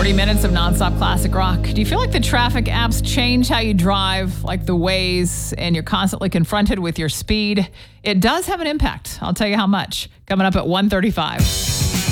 30 minutes of nonstop classic rock. Do you feel like the traffic apps change how you drive, like the Waze, and you're constantly confronted with your speed? It does have an impact. I'll tell you how much. Coming up at 1:35.